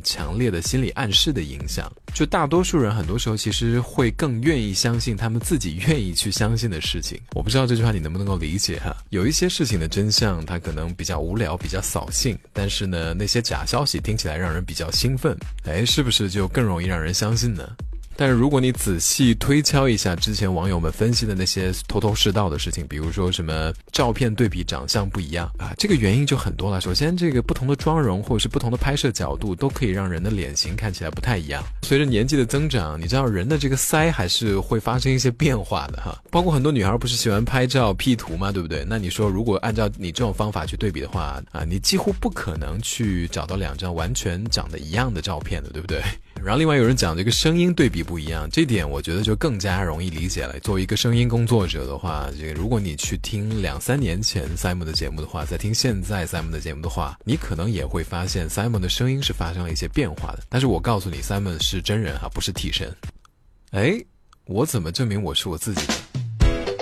强烈的心理暗示的影响。就大多数人很多时候其实会更愿意相信他们自己愿意去相信的事情。我不知道这句话你能不能够理解哈？有一些事情的真相它可能比较无聊，比较扫兴，但是呢那些假消息听起来让人比较兴奋，是不是就更容易让人相信呢？但是如果你仔细推敲一下之前网友们分析的那些头头是道的事情，比如说什么照片对比长相不一样啊，这个原因就很多了。首先这个不同的妆容或者是不同的拍摄角度都可以让人的脸型看起来不太一样。随着年纪的增长，你知道人的这个腮还是会发生一些变化的哈。包括很多女孩不是喜欢拍照 P 图嘛，对不对？那你说如果按照你这种方法去对比的话啊，你几乎不可能去找到两张完全长得一样的照片的，对不对？然后另外有人讲这个声音对比不一样，这点我觉得就更加容易理解了。作为一个声音工作者的话，这个如果你去听2-3年前 Simon 的节目的话，再听现在 Simon 的节目的话，你可能也会发现 Simon 的声音是发生了一些变化的。但是我告诉你 Simon 是真人哈，不是替身。我怎么证明我是我自己的？